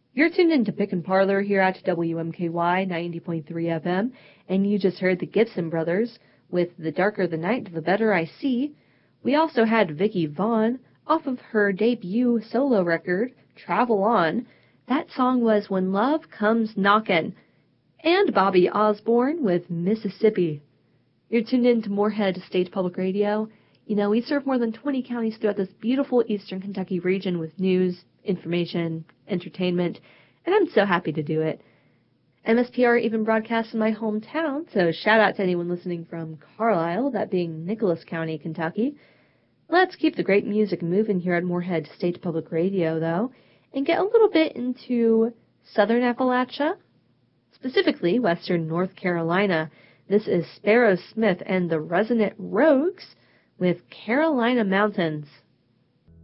You're tuned into Pick and Parlor here at WMKY 90.3 FM, and you just heard the Gibson Brothers with The Darker the Night, the Better I See. We also had Vicki Vaughn off of her debut solo record, Travel On. That song was When Love Comes Knockin'. And Bobby Osborne with Mississippi. You're tuned in to Moorhead State Public Radio. You know, we serve more than 20 counties throughout this beautiful eastern Kentucky region with news, information, entertainment, and I'm so happy to do it. MSPR even broadcasts in my hometown, so shout out to anyone listening from Carlisle, that being Nicholas County, Kentucky. Let's keep the great music moving here at Moorhead State Public Radio, though, and get a little bit into southern Appalachia, specifically western North Carolina. This is Sparrow Smith and the Resonant Rogues with Carolina Mountains.